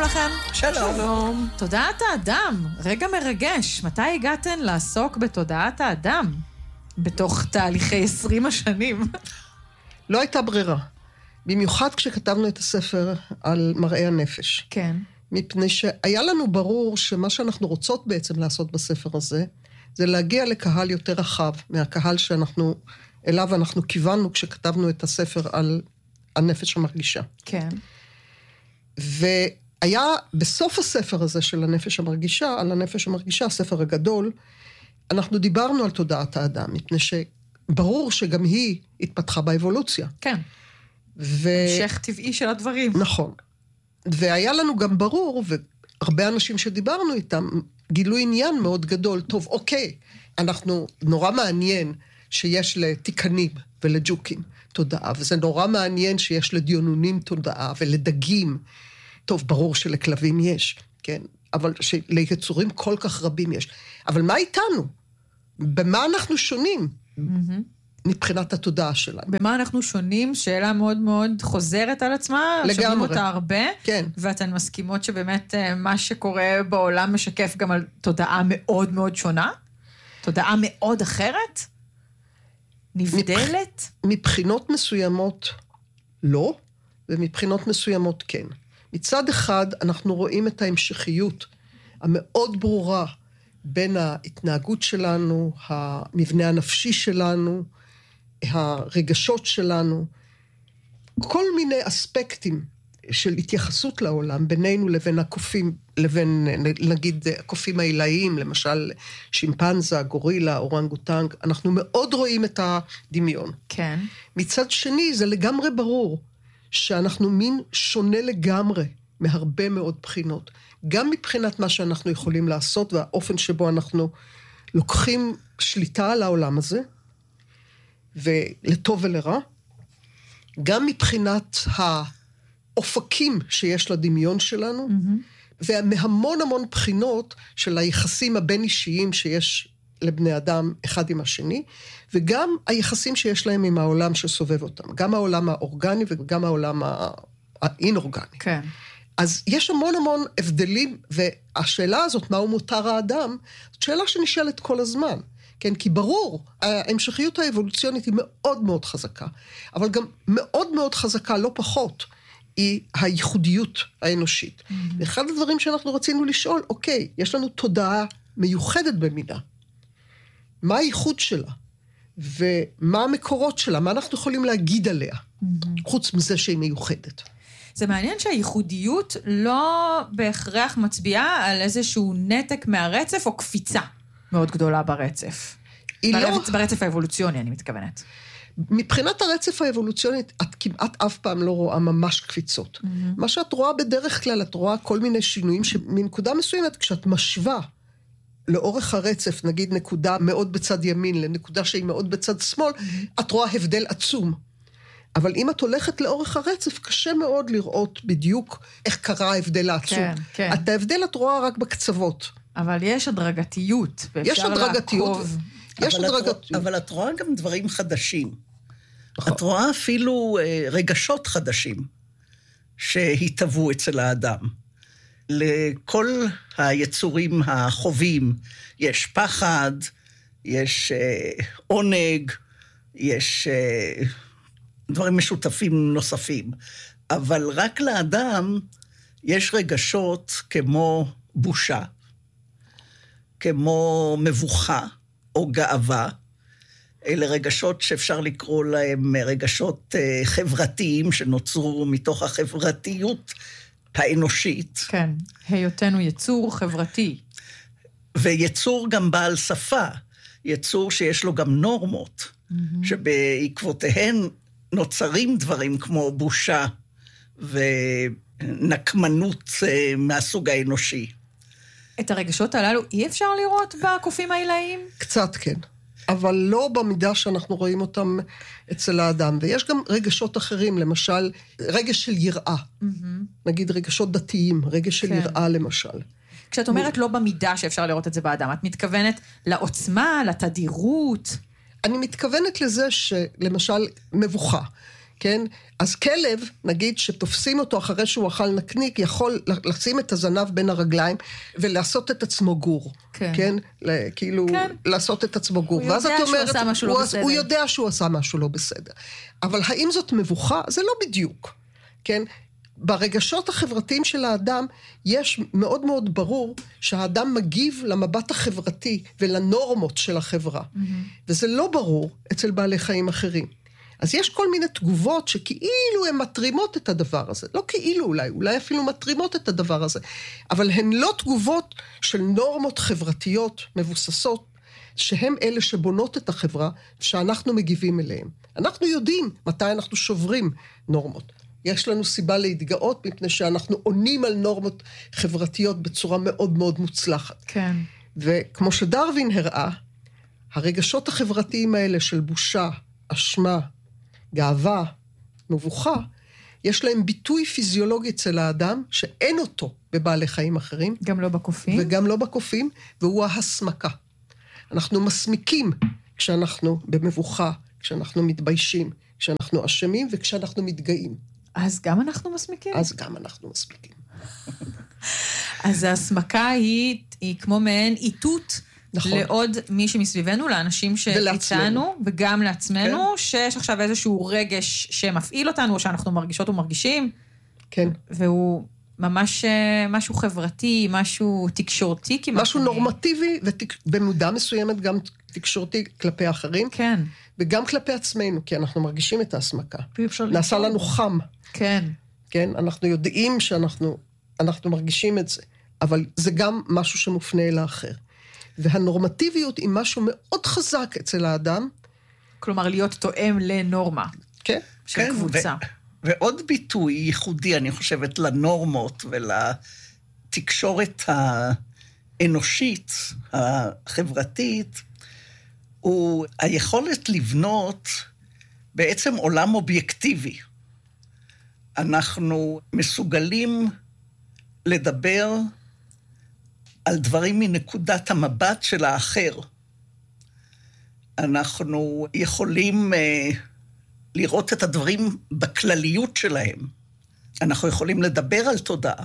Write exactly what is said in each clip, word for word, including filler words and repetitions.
לכם. שלום. שלום. תודעת האדם, רגע מרגש. מתי הגעתן לעסוק בתודעת האדם? בתוך תהליכי עשרים השנים. לא הייתה ברירה. במיוחד כשכתבנו את הספר על מראה הנפש. כן. מפני שהיה לנו ברור שמה שאנחנו רוצות בעצם לעשות בספר הזה, זה להגיע לקהל יותר רחב, מהקהל שאנחנו, אליו אנחנו כיוונו כשכתבנו את הספר על הנפש המרגישה. כן. והיה בסוף הספר הזה של הנפש המרגישה, על הנפש המרגישה, הספר הגדול, אנחנו דיברנו על תודעת האדם, מפני שברור שגם היא התפתחה באבולוציה. כן. ו... המשך טבעי של הדברים. נכון. והיה לנו גם ברור, והרבה אנשים שדיברנו איתם, גילו עניין מאוד גדול, טוב, אוקיי, אנחנו נורא מעניין שיש לתיקנים ולג'וקים תודעה, וזה נורא מעניין שיש לדיונונים תודעה ולדגים, טוב, ברור שלכלבים יש, כן, אבל שליצורים כל כך רבים יש. אבל מה איתנו? במה אנחנו שונים? Mm-hmm. מבחינת התודעה שלנו. במה אנחנו שונים? שאלה מאוד מאוד חוזרת על עצמה. לגמרי. שומעים אותה הרבה. כן. ואתן מסכימות שבאמת מה שקורה בעולם משקף גם על תודעה מאוד מאוד שונה? תודעה מאוד אחרת? נבדלת? מבחינות מסוימות לא, ומבחינות מסוימות כן. מצד אחד אנחנו רואים את ההמשכיות המאוד ברורה בין ההתנהגות שלנו, המבנה הנפשי שלנו, הרגשות שלנו, כל מיני אספקטים של התייחסות לעולם, בינינו לבין הקופים, לבין נגיד הקופים העילאיים, למשל שימפנזה, גורילה, אורנגוטנג, אנחנו מאוד רואים את הדמיון. כן. מצד שני, זה לגמרי ברור שאנחנו מין שונה לגמרי מהרבה מאוד בחינות. גם מבחינת מה שאנחנו יכולים לעשות, והאופן שבו אנחנו לוקחים שליטה על העולם הזה, ולטוב ולרע, גם מבחינת האופקים שיש לדמיון שלנו, mm-hmm. ומהמון המון בחינות של היחסים הבין אישיים שיש לבני אדם אחד עם השני, וגם היחסים שיש להם עם העולם שסובב אותם, גם העולם האורגני וגם העולם האין-אורגני. כן. אז יש המון המון הבדלים, והשאלה הזאת, מהו מותר האדם, זאת שאלה שנשאלת כל הזמן. כן, כי ברור, ההמשכיות האבולוציונית היא מאוד מאוד חזקה, אבל גם מאוד מאוד חזקה, לא פחות, היא הייחודיות האנושית. Mm-hmm. ואחד הדברים שאנחנו רצינו לשאול, אוקיי, יש לנו תודעה מיוחדת במידה. מה הייחוד שלה? ומה המקורות שלה? מה אנחנו יכולים להגיד עליה? Mm-hmm. חוץ מזה שהיא מיוחדת. זה מעניין שהייחודיות לא בהכרח מצביעה על איזשהו נתק מהרצף או קפיצה מאוד גדולה ברצף. ברצף, לא... ברצף האבולוציוני, אני מתכוונת. מבחינת הרצף האבולוציוני, את כמעט אף פעם לא רואה ממש קפיצות. Mm-hmm. מה שאת רואה בדרך כלל, את רואה כל מיני שינויים, שמנקודה מסוימת, כשאת משווה לאורך הרצף, נגיד נקודה מאוד בצד ימין, לנקודה שהיא מאוד בצד שמאל, mm-hmm. את רואה הבדל עצום. אבל אם את הולכת לאורך הרצף, קשה מאוד לראות בדיוק איך קרה ההבדל העצום. כן, כן. את ההבדל את רואה רק בקצוות. אבל יש הדרגתיות. יש הדרגתיות. יש אבל, הדרגתיות. את, אבל את רואה גם דברים חדשים. נכון. את רואה אפילו רגשות חדשים שהתהוו אצל האדם. לכל היצורים החובים יש פחד, יש עונג, יש דברים משותפים נוספים. אבל רק לאדם יש רגשות כמו בושה, כמו מבוכה או גאווה. אלה רגשות שאפשר לקרוא להם רגשות חברתיים שנוצרו מתוך החברתיות האנושית. כן, היותנו יצור חברתי. ויצור גם בעל שפה, יצור שיש לו גם נורמות, mm-hmm. שבעקבותיהן נוצרים דברים כמו בושה ונקמנות מהסוג האנושי. את הרגשות הללו אי אפשר לראות בקופים העילאיים? קצת כן, אבל לא במידה שאנחנו רואים אותם אצל האדם. ויש גם רגשות אחרים, למשל, רגש של יראה. Mm-hmm. נגיד רגשות דתיים, רגש של כן. יראה למשל. כשאת אומרת לא במידה שאפשר לראות את זה באדם, את מתכוונת לעוצמה, לתדירות? אני מתכוונת לזה שלמשל מבוכה. כן? אז כלב, נגיד שתופסים אותו אחרי שהוא אכל נקניק, יכול לשים את הזנב בין הרגליים ולעשות את עצמו גור. כן. כן? כאילו, כן. לעשות את עצמו גור. הוא יודע שהוא עשה משהו לא בסדר. הוא יודע שהוא עשה משהו לא בסדר. אבל האם זאת מבוכה? זה לא בדיוק. כן? ברגשות החברתיים של האדם, יש מאוד מאוד ברור שהאדם מגיב למבט החברתי ולנורמות של החברה. Mm-hmm. וזה לא ברור אצל בעלי חיים אחרים. אז יש כל מיני תגובות שכאילו הן מטרימות את הדבר הזה. לא כאילו אולי, אולי אפילו מטרימות את הדבר הזה. אבל הן לא תגובות של נורמות חברתיות מבוססות, שהן אלה שבונות את החברה, שאנחנו מגיבים אליהן. אנחנו יודעים מתי אנחנו שוברים נורמות. יש לנו סיבה להתגאות, מפני שאנחנו עונים על נורמות חברתיות בצורה מאוד מאוד מוצלחת. כן. וכמו שדרווין הראה, הרגשות החברתיים האלה של בושה, אשמה, גאווה, מבוכה, יש להם ביטוי פיזיולוגי אצל האדם, שאין אותו בבעלי חיים אחרים. גם לא בקופים. וגם לא בקופים, והוא ההסמקה. אנחנו מסמיקים כשאנחנו במבוכה, כשאנחנו מתביישים, כשאנחנו אשמים וכשאנחנו מתגאים. אז גם אנחנו מסמיקים? אז גם אנחנו מסמיקים. אז ההסמקה היא, היא כמו מעין איתות, נכון. לעוד מי שמסביבנו, לאנשים שאיתנו, וגם לעצמנו, כן. שיש עכשיו איזשהו רגש שמפעיל אותנו, או שאנחנו מרגישות ומרגישים. כן. והוא ממש משהו חברתי, משהו תקשורתי כמעט. משהו נורמטיבי, ובמודע מסוימת גם תקשורתי כלפי האחרים. כן. וגם כלפי עצמנו, כי אנחנו מרגישים את ההסמקה. נעשה לנו חם. כן. כן, אנחנו יודעים שאנחנו אנחנו מרגישים את זה, אבל זה גם משהו שמופנה אל האחר. והנורמטיביות היא משהו מאוד חזק אצל האדם. כלומר, להיות תואם לנורמה. כן. של כן, קבוצה. ו- ועוד ביטוי ייחודי, אני חושבת, לנורמות ולתקשורת האנושית, החברתית, הוא היכולת לבנות בעצם עולם אובייקטיבי. אנחנו מסוגלים לדבר על דברים מנקודת המבט של האחר. אנחנו יכולים uh, לראות את הדברים בכלליות שלהם. אנחנו יכולים לדבר על תודעה.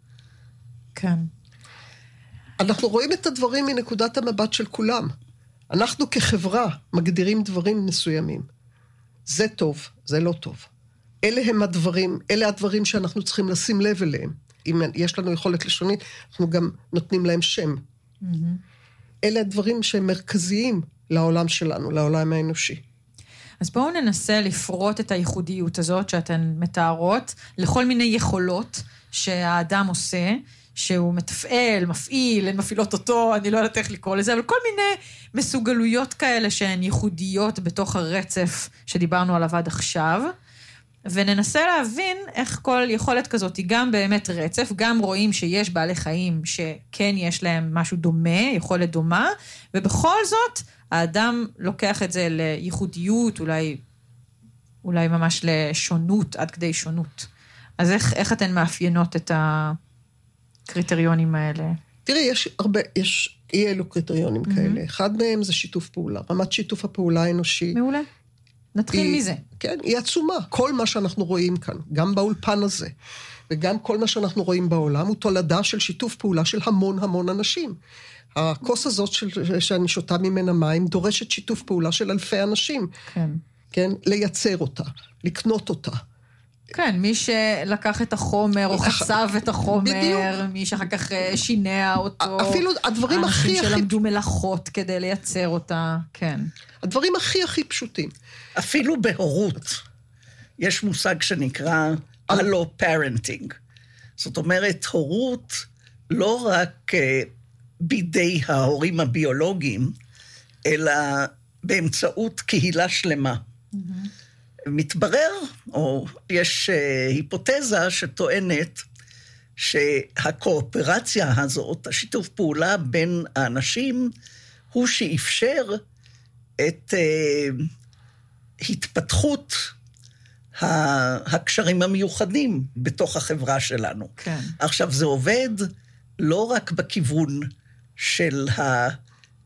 כן. אנחנו רואים את הדברים מנקודת המבט של כולם. אנחנו כחברה מגדירים דברים מסוימים. זה טוב, זה לא טוב. אלה הם הדברים, אלה הדברים שאנחנו צריכים לשים לב אליהם. אם יש לנו יכולת לשונית, אנחנו גם נותנים להם שם. Mm-hmm. אלה הדברים שהם מרכזיים לעולם שלנו, לעולם האנושי. אז בואו ננסה לפרוט את הייחודיות הזאת שאתן מתארות, לכל מיני יכולות שהאדם עושה, שהוא מתפעל, מפעיל, הן מפעילות אותו, אני לא יודעת איך לקרוא לזה, אבל כל מיני מסוגלויות כאלה שהן ייחודיות בתוך הרצף שדיברנו עליו עד עכשיו, וננסה להבין איך כל יכולת כזאת היא גם באמת רצף, גם רואים שיש בעלי חיים שכן יש להם משהו דומה, יכולת דומה, ובכל זאת האדם לוקח את זה לייחודיות, אולי, אולי ממש לשונות, עד כדי שונות. אז איך, איך אתן מאפיינות את הקריטריונים האלה? תראי, יש הרבה, יש אי אלו קריטריונים mm-hmm. כאלה. אחד מהם זה שיתוף פעולה. רמת שיתוף הפעולה האנושי. מעולה. נתחיל היא, מזה. כן, היא עצומה. כל מה שאנחנו רואים כאן, גם באולפן הזה, וגם כל מה שאנחנו רואים בעולם, הוא תולדה של שיתוף פעולה של המון המון אנשים. הכוס הזאת של, שאני שותה ממנה מים, דורשת שיתוף פעולה של אלפי אנשים. כן. כן, לייצר אותה, לקנות אותה. כן, מי שלקח את החומר, או חשב את החומר, בדיוק. מי שאחר כך שינע אותו. אפילו הדברים הכי הכי... אנשים שלמדו מלאכות כדי לייצר אותה, כן. הדברים הכי הכי פשוטים. אפילו בהורות, יש מושג שנקרא הלו פרנטינג. זאת אומרת, הורות לא רק בידי ההורים הביולוגיים, אלא באמצעות קהילה שלמה. Mm-hmm. מתברר, או יש היפותזה שטוענת שהקואופרציה הזאת, השיתוף פעולה בין האנשים, הוא שאפשר את uh, התפתחות הקשרים המיוחדים בתוך החברה שלנו. כן. עכשיו, זה עובד לא רק בכיוון של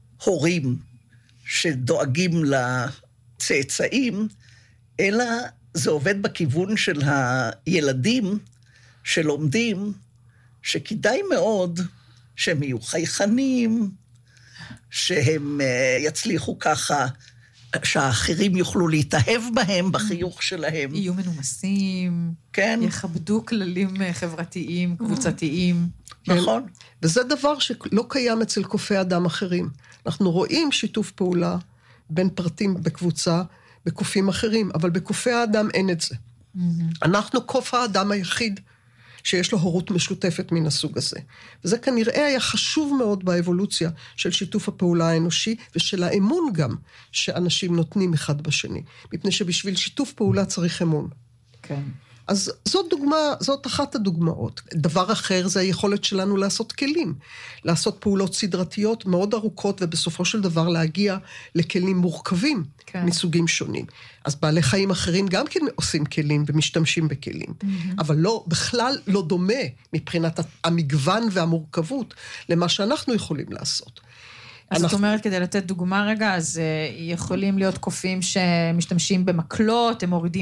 ההורים שדואגים לצאצאים, אלא זה עובד בכיוון של הילדים שלומדים, שכדאי מאוד שהם יהיו חייכנים, שהם יצליחו ככה, שהאחרים יוכלו להתאהב בהם בחיוך שלהם. יהיו מנומסים, כן. יכבדו כללים חברתיים, קבוצתיים. נכון. וזה דבר שלא קיים אצל קופי אדם אחרים. אנחנו רואים שיתוף פעולה בין פרטים בקבוצה, בקופים אחרים, אבל בקופי האדם אין את זה. אנחנו קוף האדם היחיד שיש לו הורות משותפת מן הסוג הזה. וזה כנראה היה חשוב מאוד באבולוציה של שיתוף הפעולה האנושי, ושל האמון גם שאנשים נותנים אחד בשני. מפני שבשביל שיתוף פעולה צריך אמון. כן. אז זאת דוגמה, זאת אחת הדוגמאות. דבר אחר זה היכולת שלנו לעשות כלים. לעשות פעולות סדרתיות מאוד ארוכות, ובסופו של דבר להגיע לכלים מורכבים, כן. מסוגים שונים. אז בעלי חיים אחרים גם כן עושים כלים ומשתמשים בכלים. Mm-hmm. אבל לא, בכלל לא דומה מבחינת המגוון והמורכבות למה שאנחנו יכולים לעשות. אז אנחנו... זאת אומרת, כדי לתת דוגמה רגע, אז uh, יכולים להיות קופים שמשתמשים במקלות, הם מורידים